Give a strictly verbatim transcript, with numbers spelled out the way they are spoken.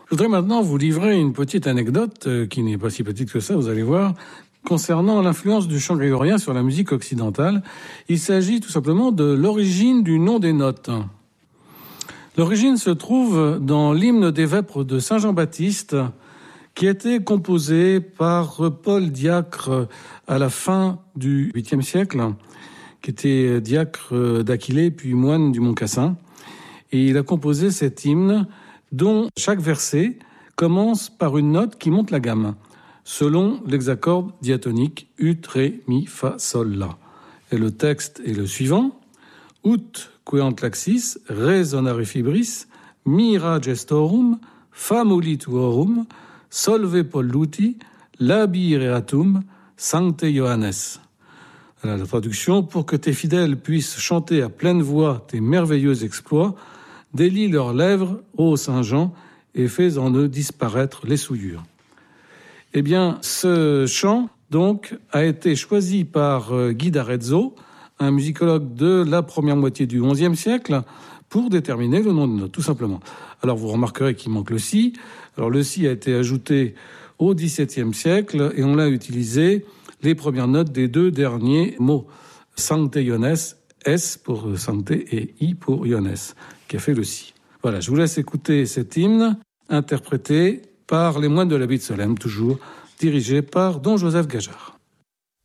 Je voudrais maintenant vous livrer une petite anecdote, euh, qui n'est pas si petite que ça, vous allez voir, concernant l'influence du chant grégorien sur la musique occidentale. Il s'agit tout simplement de l'origine du nom des notes. L'origine se trouve dans l'hymne des vêpres de Saint Jean-Baptiste, qui a été composé par Paul Diacre à la fin du huitième siècle, qui était diacre d'Aquilée puis moine du Mont Cassin. Et il a composé cet hymne dont chaque verset commence par une note qui monte la gamme, selon l'hexacorde diatonique ut, ré, mi, fa, sol, la. Et le texte est le suivant. Ut queant laxis, resonare fibris, mira gestorum, famuli tuorum, solve polluti, labireatum, sancte Johannes. Voilà la traduction. Pour que tes fidèles puissent chanter à pleine voix tes merveilleux exploits, délie leurs lèvres, ô Saint-Jean, et fais en eux disparaître les souillures. Eh bien, ce chant, donc, a été choisi par Guy d'Arezzo, un musicologue de la première moitié du onzième siècle, pour déterminer le nom de note, tout simplement. Alors, vous remarquerez qu'il manque le si. Alors, le si a été ajouté au dix-septième siècle, et on l'a utilisé les premières notes des deux derniers mots. Sancte Iones, S pour Sancte et I pour Iones, qui a fait le si. Voilà, je vous laisse écouter cet hymne, interprété par les moines de l'abbaye de Solesmes, toujours dirigé par don Joseph Gajard.